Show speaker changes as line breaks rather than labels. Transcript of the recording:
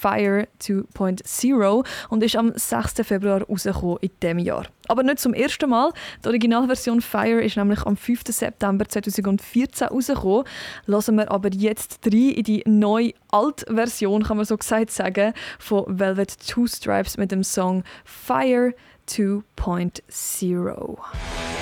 Fire 2.0 und ist am 6. Februar rausgekommen in diesem Jahr. Aber nicht zum ersten Mal. Die Originalversion Fire ist nämlich am 5. September 2014 rausgekommen. Hören wir aber jetzt rein in die neue Alt-Version, kann man so gesagt sagen, von Velvet Two Stripes mit dem Song Fire 2.0.